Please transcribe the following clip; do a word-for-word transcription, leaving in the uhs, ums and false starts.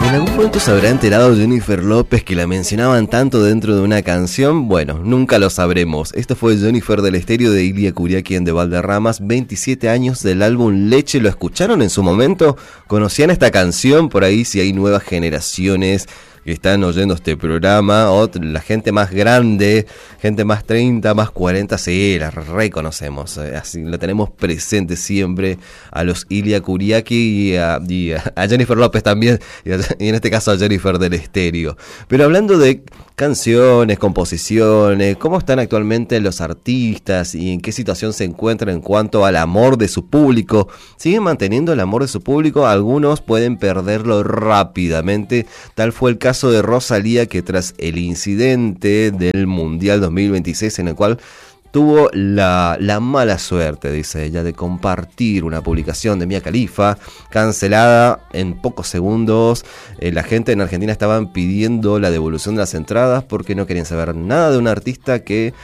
¿En algún momento se habrá enterado Jennifer López que la mencionaban tanto dentro de una canción? Bueno, nunca lo sabremos. Esto fue Jennifer del Estéreo de Ilia Kuriaki en De Valderramas, veintisiete años del álbum Leche. ¿Lo escucharon en su momento? ¿Conocían esta canción? Por ahí si hay nuevas generaciones que están oyendo este programa, o la gente más grande, gente más treinta, más cuarenta, sí, la reconocemos, eh, así la tenemos presente siempre, a los Ilia Kuriaki y, a, y a, a Jennifer López también, y, a, y en este caso a Jennifer del Estéreo. Pero hablando de canciones, composiciones, ¿cómo están actualmente los artistas y en qué situación se encuentran en cuanto al amor de su público? ¿Siguen manteniendo el amor de su público? Algunos pueden perderlo rápidamente, tal fue el caso de Rosalía, que tras el incidente del Mundial dos mil veintiséis, en el cual tuvo la, la mala suerte, dice ella, de compartir una publicación de Mia Khalifa, cancelada en pocos segundos. Eh, la gente en Argentina estaban pidiendo la devolución de las entradas porque no querían saber nada de un artista que